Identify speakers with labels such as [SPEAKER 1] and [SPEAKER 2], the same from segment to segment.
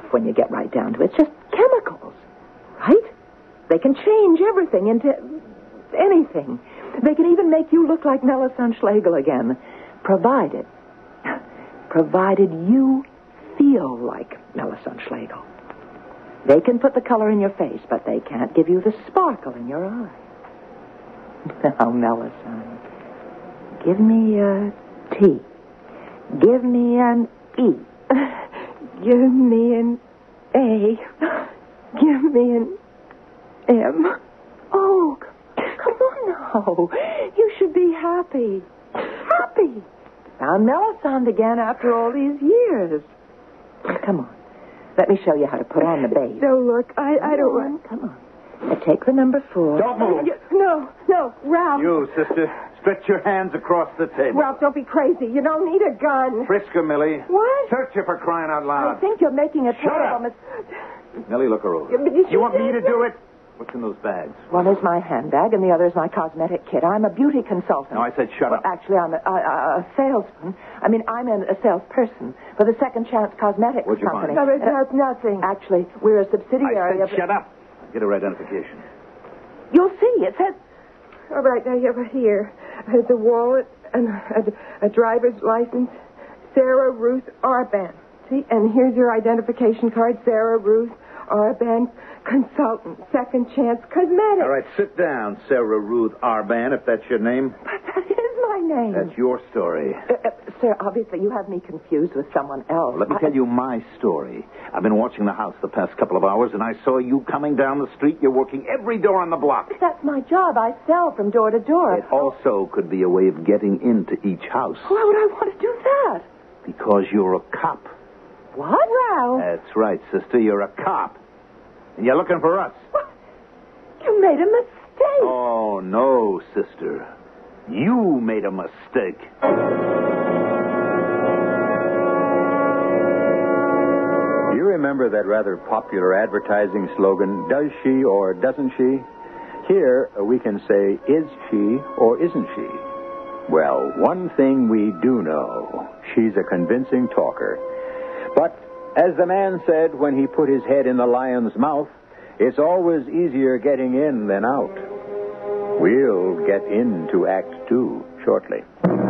[SPEAKER 1] when you get right down to it. It's just chemicals, right? They can change everything into anything. They can even make you look like Melisande Schlegel again, provided you feel like Melisande Schlegel. They can put the color in your face, but they can't give you the sparkle in your eye. Now, Melisande, give me a T. Give me an E. Give me an A. Give me an M. Oh, come on now. You should be happy. Happy. Found Melisande again after all these years. Come on. Let me show you how to put on the base.
[SPEAKER 2] No, look, I don't want...
[SPEAKER 1] Come on. Now take the number 4.
[SPEAKER 3] Don't move.
[SPEAKER 2] No, Ralph.
[SPEAKER 3] You, sister, stretch your hands across the table.
[SPEAKER 2] Ralph, don't be crazy. You don't need a gun.
[SPEAKER 3] Frisk her, Millie.
[SPEAKER 2] What?
[SPEAKER 3] Search her for crying out loud.
[SPEAKER 2] I think you're making a terrible
[SPEAKER 3] up. Millie, look her over.
[SPEAKER 2] But
[SPEAKER 3] You want me to do it? What's in those bags?
[SPEAKER 1] One is my handbag, and the other is my cosmetic kit. I'm a beauty consultant.
[SPEAKER 3] No, I said shut up.
[SPEAKER 1] Actually, I'm a salesman. I'm a salesperson for the Second Chance Cosmetics
[SPEAKER 3] What'd you
[SPEAKER 1] Company.
[SPEAKER 3] find?
[SPEAKER 2] That's nothing.
[SPEAKER 1] Actually, we're a subsidiary
[SPEAKER 3] I
[SPEAKER 1] of...
[SPEAKER 3] said shut up. Get her identification.
[SPEAKER 1] You'll see. It says...
[SPEAKER 2] All right, now here. The wallet and a driver's license. Sarah Ruth Arban. See? And here's your identification card. Sarah Ruth Arban, consultant, Second Chance Cosmetics.
[SPEAKER 3] All right, sit down, Sarah Ruth Arban, if that's your name.
[SPEAKER 1] But that is my name.
[SPEAKER 3] That's your story.
[SPEAKER 1] Sir, obviously you have me confused with someone else.
[SPEAKER 3] Let me tell you my story. I've been watching the house the past couple of hours, and I saw you coming down the street. You're working every door on the block.
[SPEAKER 1] That's my job. I sell from door to door.
[SPEAKER 3] It also could be a way of getting into each house.
[SPEAKER 1] Why would I want to do that?
[SPEAKER 3] Because you're a cop.
[SPEAKER 1] What? Well...
[SPEAKER 3] That's right, sister. You're a cop. And you're looking for us.
[SPEAKER 1] What? You made a mistake.
[SPEAKER 3] Oh, no, sister. You made a mistake.
[SPEAKER 4] You remember that rather popular advertising slogan, does she or doesn't she? Here, we can say, is she or isn't she? Well, one thing we do know, she's a convincing talker. But, as the man said when he put his head in the lion's mouth, it's always easier getting in than out. We'll get into Act 2 shortly.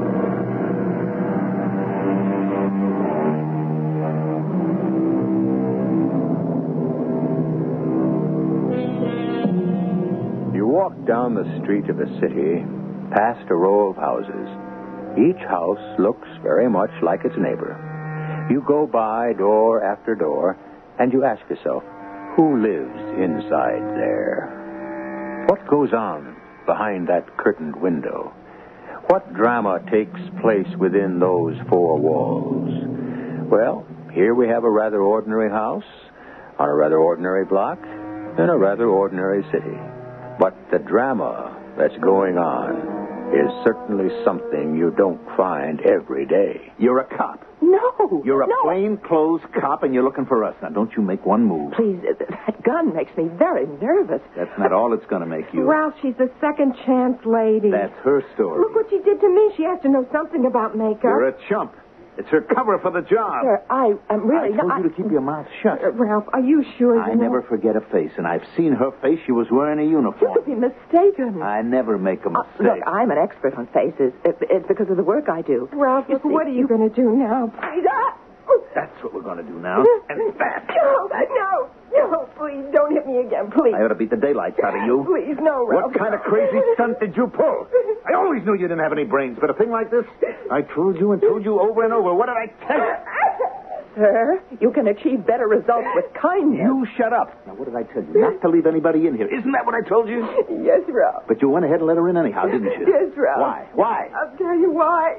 [SPEAKER 4] You walk down the street of a city, past a row of houses. Each house looks very much like its neighbor. You go by door after door, and you ask yourself, who lives inside there? What goes on behind that curtained window? What drama takes place within those 4 walls? Well, here we have a rather ordinary house, on a rather ordinary block, in a rather ordinary city. But the drama that's going on is certainly something you don't find every day.
[SPEAKER 3] You're a cop.
[SPEAKER 1] No.
[SPEAKER 3] You're a plainclothes cop, and you're looking for us. Now, don't you make one move.
[SPEAKER 1] Please, that gun makes me very nervous.
[SPEAKER 3] That's not all it's going to make you.
[SPEAKER 2] Ralph, she's the Second Chance lady.
[SPEAKER 3] That's her story.
[SPEAKER 2] Look what she did to me. She has to know something about makeup.
[SPEAKER 3] You're a chump. It's her cover for the job.
[SPEAKER 1] Sir, I'm really...
[SPEAKER 3] I told you to keep your mouth shut.
[SPEAKER 2] Ralph, are you sure
[SPEAKER 3] I never forget a face, and I've seen her face. She was wearing a uniform.
[SPEAKER 1] You could be mistaken.
[SPEAKER 3] I never make a mistake.
[SPEAKER 1] Look, I'm an expert on faces. It's because of the work I do.
[SPEAKER 2] Ralph, look, what are you going to do now? Please,
[SPEAKER 3] That's what we're going to do now. And fast.
[SPEAKER 2] No, please, don't hit me again, please.
[SPEAKER 3] I ought to beat the daylights out of you.
[SPEAKER 2] Please, no, Ralph.
[SPEAKER 3] What kind of crazy stunt did you pull? I always knew you didn't have any brains, but a thing like this, I told you over and over. What did I tell you?
[SPEAKER 1] Sir, you can achieve better results with kindness.
[SPEAKER 3] You shut up. Now, what did I tell you? Not to leave anybody in here. Isn't that what I told you?
[SPEAKER 2] Yes, Ralph.
[SPEAKER 3] But you went ahead and let her in anyhow, didn't you?
[SPEAKER 2] Yes, Ralph.
[SPEAKER 3] Why? Why?
[SPEAKER 2] I'll tell you why.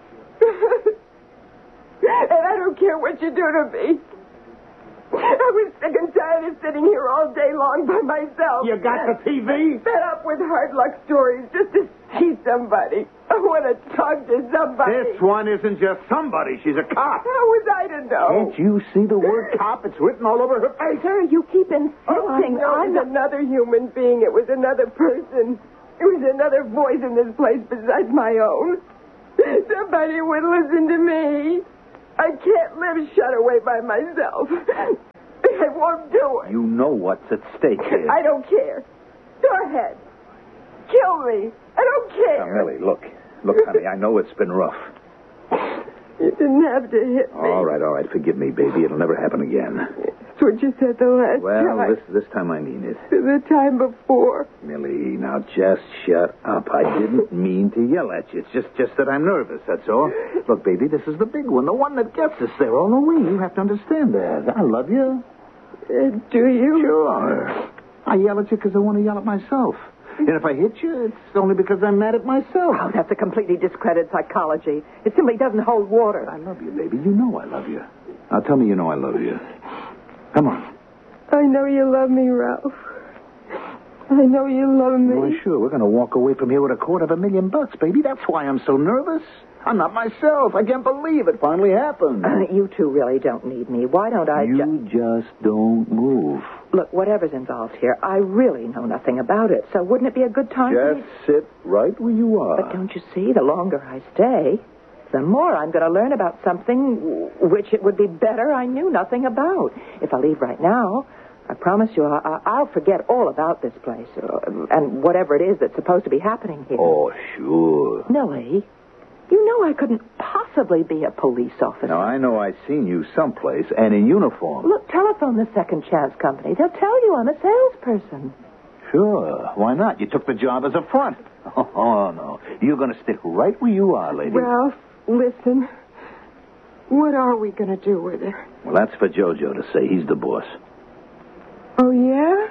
[SPEAKER 2] And I don't care what you do to me. I was sick and tired of sitting here all day long by myself.
[SPEAKER 3] You got the TV?
[SPEAKER 2] Fed up with hard luck stories just to see somebody. I want to talk to somebody.
[SPEAKER 3] This one isn't just somebody. She's a cop.
[SPEAKER 2] How was I to know?
[SPEAKER 3] Can't you see the word cop? It's written all over her face.
[SPEAKER 1] Sir, you keep insisting
[SPEAKER 2] I'm another human being. It was another person. It was another voice in this place besides my own. Somebody would listen to me. I can't live shut away by myself. Don't do it.
[SPEAKER 3] You know what's at stake here.
[SPEAKER 2] I don't care. Go ahead. Kill me. I don't care.
[SPEAKER 3] Now, Millie, look. Look, honey, I know it's been rough.
[SPEAKER 2] You didn't have to hit me.
[SPEAKER 3] All right. Forgive me, baby. It'll never happen again.
[SPEAKER 2] That's what you said the last
[SPEAKER 3] Well,
[SPEAKER 2] time.
[SPEAKER 3] this time I mean it.
[SPEAKER 2] The time before.
[SPEAKER 3] Millie, now just shut up. I didn't mean to yell at you. It's just that I'm nervous, that's all. Look, baby, this is the big one, the one that gets us there all the way. You have to understand that. I love you.
[SPEAKER 2] Do you?
[SPEAKER 3] Sure. I yell at you because I want to yell at myself. And if I hit you, it's only because I'm mad at myself.
[SPEAKER 1] Oh, that's a completely discredited psychology. It simply doesn't hold water.
[SPEAKER 3] I love you, baby. You know I love you. Now tell me you know I love you. Come on.
[SPEAKER 2] I know you love me, Ralph. I know you love me.
[SPEAKER 3] Well, sure. We're going to walk away from here with $250,000, baby. That's why I'm so nervous. I'm not myself. I can't believe it finally happened.
[SPEAKER 1] You two really don't need me. Why don't I
[SPEAKER 3] You just don't move.
[SPEAKER 1] Look, whatever's involved here, I really know nothing about it. So wouldn't it be a good time for me?
[SPEAKER 3] Just sit right where you are.
[SPEAKER 1] But don't you see, the longer I stay, the more I'm going to learn about something which it would be better I knew nothing about. If I leave right now, I promise you I'll forget all about this place and whatever it is that's supposed to be happening here.
[SPEAKER 3] Oh, sure.
[SPEAKER 1] Millie, you know I couldn't possibly be a police officer.
[SPEAKER 3] Now, I know I've seen you someplace and in uniform.
[SPEAKER 1] Look, telephone the Second Chance Company. They'll tell you I'm a salesperson.
[SPEAKER 3] Sure. Why not? You took the job as a front. Oh, no. You're going to stick right where you are, lady.
[SPEAKER 2] Ralph, listen. What are we going to do with her?
[SPEAKER 3] Well, that's for JoJo to say. He's the boss.
[SPEAKER 2] Oh, yeah?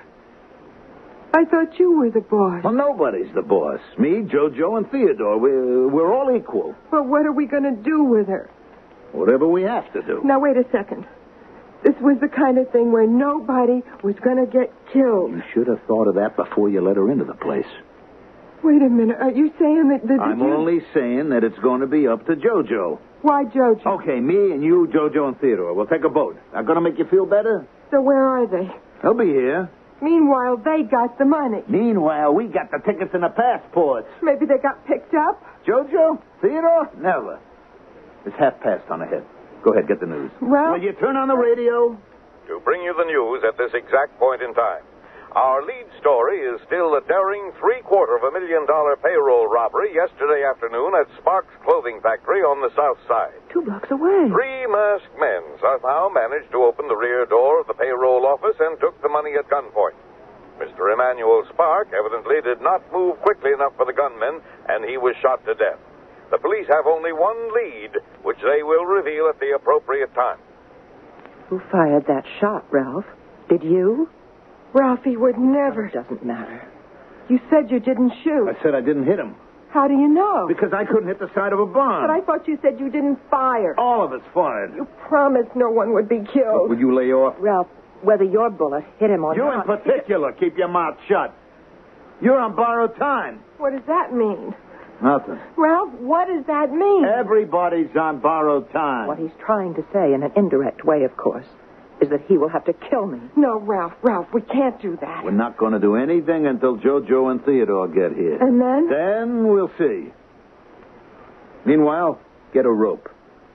[SPEAKER 2] I thought you were the boss.
[SPEAKER 3] Well, nobody's the boss. Me, JoJo, and Theodore. We're all equal.
[SPEAKER 2] Well, what are we going to do with her?
[SPEAKER 3] Whatever we have to do.
[SPEAKER 2] Now, wait a second. This was the kind of thing where nobody was going to get killed.
[SPEAKER 3] You should have thought of that before you let her into the place.
[SPEAKER 2] Wait a minute. Are you saying that...
[SPEAKER 3] I'm only saying that it's going to be up to JoJo.
[SPEAKER 2] Why, Jojo?
[SPEAKER 3] Okay, me and you, JoJo, and Theodore. We'll take a boat. That going to make you feel better?
[SPEAKER 2] So where are they?
[SPEAKER 3] They'll be here.
[SPEAKER 2] Meanwhile, they got the money.
[SPEAKER 3] Meanwhile, we got the tickets and the passports.
[SPEAKER 2] Maybe they got picked up?
[SPEAKER 3] JoJo? Theodore? Never. It's 1:30 on ahead. Go ahead, get the news.
[SPEAKER 2] Well...
[SPEAKER 3] Will you turn on the radio?
[SPEAKER 5] To bring you the news at this exact point in time. Our lead story is still the daring $750,000 payroll robbery yesterday afternoon at Sparks Clothing Factory on the south side.
[SPEAKER 1] 2 blocks away.
[SPEAKER 5] 3 masked men somehow managed to open the rear door of the payroll office and took the money at gunpoint. Mr. Emmanuel Spark evidently did not move quickly enough for the gunmen, and he was shot to death. The police have only one lead, which they will reveal at the appropriate time.
[SPEAKER 1] Who fired that shot, Ralph? Did you?
[SPEAKER 2] Ralphie would never.
[SPEAKER 1] It doesn't matter.
[SPEAKER 2] You said you didn't shoot.
[SPEAKER 3] I said I didn't hit him.
[SPEAKER 2] How do you know?
[SPEAKER 3] Because I couldn't hit the side of a barn.
[SPEAKER 2] But I thought you said you didn't fire.
[SPEAKER 3] All of us fired.
[SPEAKER 2] You promised no one would be killed.
[SPEAKER 3] Would you lay off?
[SPEAKER 1] Ralph, whether your bullet hit him or
[SPEAKER 3] You
[SPEAKER 1] not...
[SPEAKER 3] in particular, keep your mouth shut. You're on borrowed time.
[SPEAKER 2] What does that mean?
[SPEAKER 3] Nothing.
[SPEAKER 2] Ralph, what does that mean?
[SPEAKER 3] Everybody's on borrowed time.
[SPEAKER 1] What he's trying to say, in an indirect way, of course, is that he will have to kill me.
[SPEAKER 2] No, Ralph, we can't do that.
[SPEAKER 3] We're not going to do anything until JoJo and Theodore get here.
[SPEAKER 2] And then?
[SPEAKER 3] Then we'll see. Meanwhile, get a rope.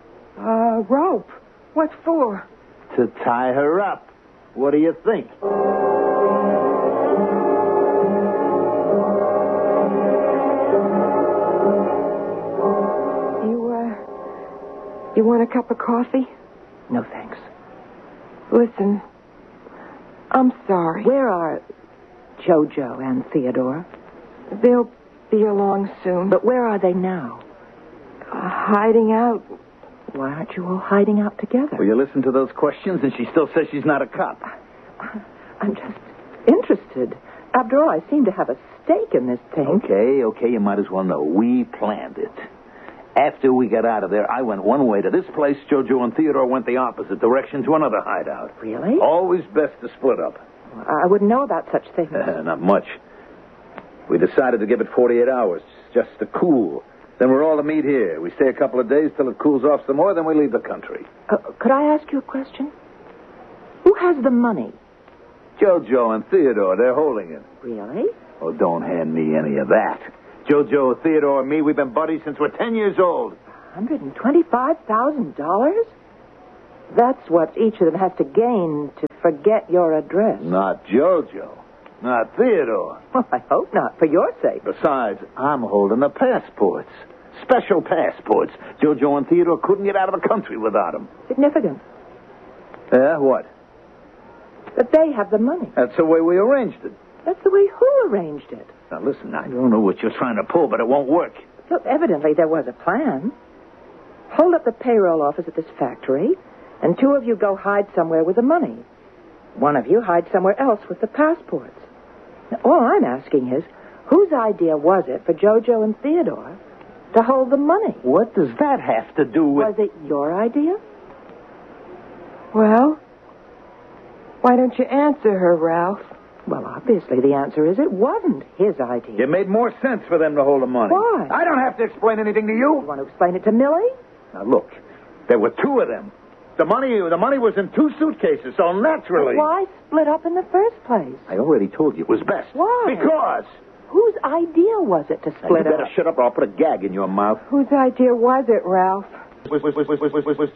[SPEAKER 2] Rope? What for?
[SPEAKER 3] To tie her up. What do you think?
[SPEAKER 2] You want a cup of coffee?
[SPEAKER 1] No, thanks.
[SPEAKER 2] Listen, I'm sorry.
[SPEAKER 1] Where are JoJo and Theodore?
[SPEAKER 2] They'll be along soon.
[SPEAKER 1] But where are they now?
[SPEAKER 2] Hiding out.
[SPEAKER 1] Why aren't you all hiding out together?
[SPEAKER 3] Will you listen to those questions? And she still says she's not a cop.
[SPEAKER 1] I'm just interested. After all, I seem to have a stake in this thing.
[SPEAKER 3] Okay, you might as well know. We planned it. After we got out of there, I went one way to this place. JoJo and Theodore went the opposite direction to another hideout.
[SPEAKER 1] Really?
[SPEAKER 3] Always best to split up.
[SPEAKER 1] I wouldn't know about such things.
[SPEAKER 3] Not much. We decided to give it 48 hours, just to cool. Then we're all to meet here. We stay a couple of days till it cools off some more, then we leave the country.
[SPEAKER 1] Could I ask you a question? Who has the money?
[SPEAKER 3] JoJo and Theodore, they're holding it.
[SPEAKER 1] Really?
[SPEAKER 3] Oh, don't hand me any of that. JoJo, Theodore, and me, we've been buddies since we're 10 years old.
[SPEAKER 1] $125,000? That's what each of them has to gain to forget your address.
[SPEAKER 3] Not Jojo. Not Theodore.
[SPEAKER 1] Well, I hope not, for your sake.
[SPEAKER 3] Besides, I'm holding the passports. Special passports. Jojo and Theodore couldn't get out of the country without them.
[SPEAKER 1] Significant.
[SPEAKER 3] What?
[SPEAKER 1] But they have the money.
[SPEAKER 3] That's the way we arranged it.
[SPEAKER 1] That's the way who arranged it?
[SPEAKER 3] Now, listen, I don't know what you're trying to pull, but it won't work.
[SPEAKER 1] Look, evidently there was a plan. Hold up the payroll office at this factory, and two of you go hide somewhere with the money. One of you hides somewhere else with the passports. Now, all I'm asking is, whose idea was it for Jojo and Theodore to hold the money?
[SPEAKER 3] What does that have to do with...
[SPEAKER 1] Was it your idea?
[SPEAKER 2] Well, why don't you answer her, Ralph?
[SPEAKER 1] Well, obviously the answer is it wasn't his idea.
[SPEAKER 3] It made more sense for them to hold the money.
[SPEAKER 1] Why?
[SPEAKER 3] I don't have to explain anything to
[SPEAKER 1] You
[SPEAKER 3] you.
[SPEAKER 1] want to explain it to Millie?
[SPEAKER 3] Now, look, there were two of them. The money was in two suitcases, so naturally...
[SPEAKER 1] But why split up in the first place?
[SPEAKER 3] I already told you it was best.
[SPEAKER 1] Why?
[SPEAKER 3] Because...
[SPEAKER 1] Whose idea was it to
[SPEAKER 3] Now,
[SPEAKER 1] split
[SPEAKER 3] you better
[SPEAKER 1] up?
[SPEAKER 3] shut up or I'll put a gag in your mouth.
[SPEAKER 2] Whose idea was it, Ralph?
[SPEAKER 3] Was.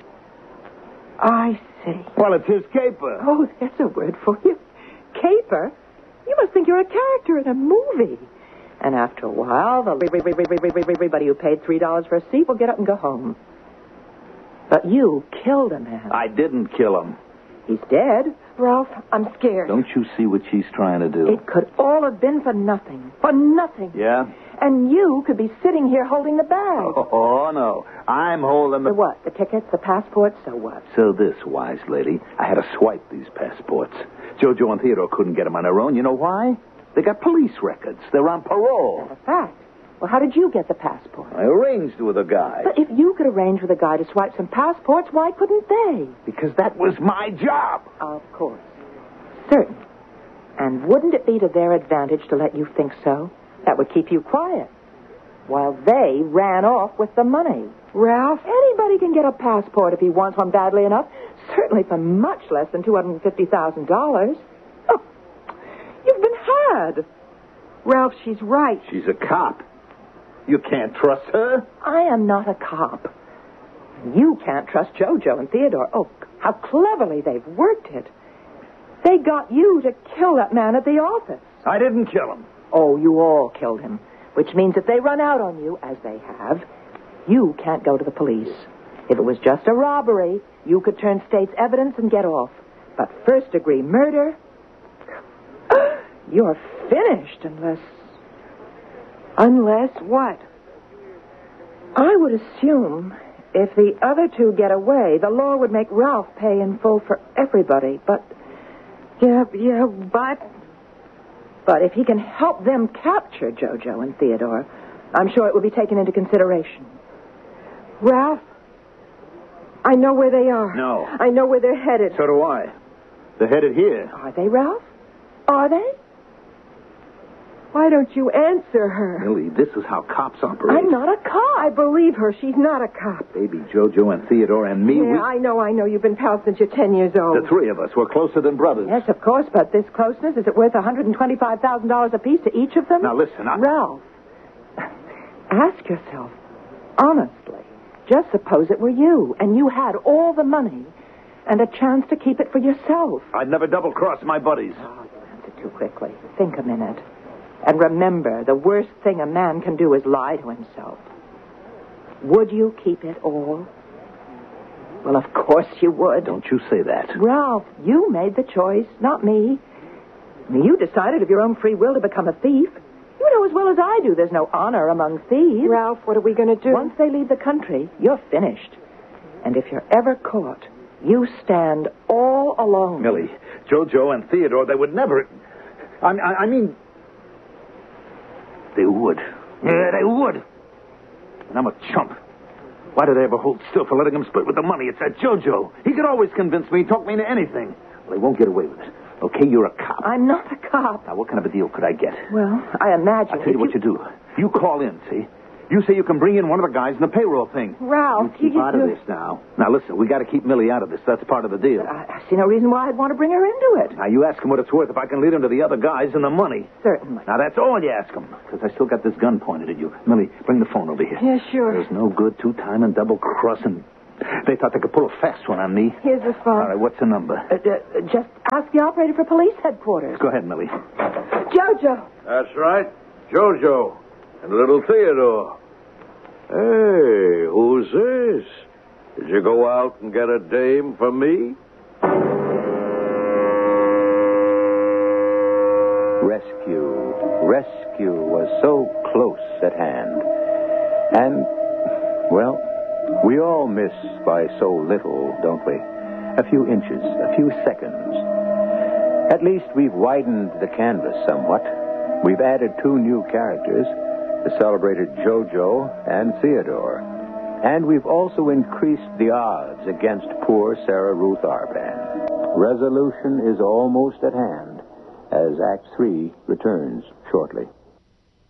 [SPEAKER 2] I see.
[SPEAKER 3] Well, it's his caper.
[SPEAKER 1] Oh, that's a word for you. Caper? You must think you're a character in a movie. And after a while, everybody who paid $3 for a seat will get up and go home. But you killed a man.
[SPEAKER 3] I didn't kill him.
[SPEAKER 1] He's dead.
[SPEAKER 2] Ralph, I'm scared.
[SPEAKER 3] Don't you see what she's trying to do?
[SPEAKER 1] It could all have been for nothing. For nothing.
[SPEAKER 3] Yeah?
[SPEAKER 1] And you could be sitting here holding the bag.
[SPEAKER 3] Oh, no. I'm holding
[SPEAKER 1] The what? The tickets, the passports, so what?
[SPEAKER 3] So this, wise lady, I had to swipe these passports. Jojo and Theodore couldn't get them on their own. You know why? They got police records. They're on parole.
[SPEAKER 1] A fact. Well, how did you get the passport?
[SPEAKER 3] I arranged with a guy.
[SPEAKER 1] But if you could arrange with a guy to swipe some passports, why couldn't they?
[SPEAKER 3] Because that was my job.
[SPEAKER 1] Of course. Certain. And wouldn't it be to their advantage to let you think so? That would keep you quiet. While they ran off with the money.
[SPEAKER 2] Ralph?
[SPEAKER 1] Anybody can get a passport if he wants one badly enough. Certainly for much less than $250,000. Oh, you've been had.
[SPEAKER 2] Ralph, she's right.
[SPEAKER 3] She's a cop. You can't trust her.
[SPEAKER 1] I am not a cop. You can't trust Jojo and Theodore. Oh, how cleverly they've worked it. They got you to kill that man at the office.
[SPEAKER 3] I didn't kill him.
[SPEAKER 1] Oh, you all killed him. Which means if they run out on you, as they have, you can't go to the police. If it was just a robbery, you could turn state's evidence and get off. But first-degree murder, you're finished unless...
[SPEAKER 2] Unless what?
[SPEAKER 1] I would assume if the other two get away, the law would make Ralph pay in full for everybody. But if he can help them capture Jojo and Theodore, I'm sure it will be taken into consideration.
[SPEAKER 2] Ralph, I know where they are.
[SPEAKER 3] No.
[SPEAKER 2] I know where they're headed.
[SPEAKER 3] So do I. They're headed here.
[SPEAKER 1] Are they, Ralph? Are they?
[SPEAKER 2] Why don't you answer her?
[SPEAKER 3] Millie, this is how cops operate.
[SPEAKER 1] I'm not a cop.
[SPEAKER 2] I believe her. She's not a cop.
[SPEAKER 3] Baby Jojo and Theodore and me,
[SPEAKER 2] Yeah, I know. You've been pals since you're 10 years old.
[SPEAKER 3] the three of us, were closer than brothers.
[SPEAKER 1] Yes, of course, but this closeness, is it worth $125,000 apiece to each of them?
[SPEAKER 3] Now, listen,
[SPEAKER 1] Ralph, ask yourself, honestly, just suppose it were you, and you had all the money and a chance to keep it for yourself.
[SPEAKER 3] I'd never double-cross my buddies.
[SPEAKER 1] Oh, you answered too quickly. Think a minute. And remember, the worst thing a man can do is lie to himself. Would you keep it all? Well, of course you would.
[SPEAKER 3] Don't you say that.
[SPEAKER 1] Ralph, you made the choice, not me. You decided of your own free will to become a thief. You know as well as I do there's no honor among thieves.
[SPEAKER 2] Ralph, what are we going to do?
[SPEAKER 1] Once they leave the country, you're finished. And if you're ever caught, you stand all alone.
[SPEAKER 3] Millie, Jojo and Theodore, they would never... I mean... They would. Yeah, they would. And I'm a chump. Why did I ever hold still for letting him split with the money? It's that Jojo. He could always convince me, talk me into anything. Well, he won't get away with it. Okay, you're a cop.
[SPEAKER 1] I'm not a cop.
[SPEAKER 3] Now, what kind of a deal could I get?
[SPEAKER 1] Well, I imagine...
[SPEAKER 3] I'll tell you what you do. You call in, see? You say you can bring in one of the guys in the payroll thing.
[SPEAKER 2] Ralph,
[SPEAKER 3] You keep out of this now. Now, listen, we got to keep Millie out of this. That's part of the deal.
[SPEAKER 1] I see no reason why I'd want to bring her into it.
[SPEAKER 3] Now, you ask him what it's worth if I can lead him to the other guys and the money.
[SPEAKER 1] Certainly.
[SPEAKER 3] Now, that's all you ask him, because I still got this gun pointed at you. Millie, bring the phone over here.
[SPEAKER 2] Yeah, sure.
[SPEAKER 3] There's no good two-time and double-crossing They thought they could pull a fast one on me.
[SPEAKER 2] Here's the phone.
[SPEAKER 3] All right, what's the number?
[SPEAKER 1] Just ask the operator for police headquarters.
[SPEAKER 3] Go ahead, Millie.
[SPEAKER 2] Jojo.
[SPEAKER 5] That's right. Jojo. And little Theodore. Hey, who's this? Did you go out and get a dame for me?
[SPEAKER 4] Rescue was so close at hand. And, well, we all miss by so little, don't we? A few inches, a few seconds. At least we've widened the canvas somewhat. We've added 2 new characters, the celebrated Jojo and Theodore. And we've also increased the odds against poor Sarah Ruth Arban. Resolution is almost at hand as Act 3 returns shortly.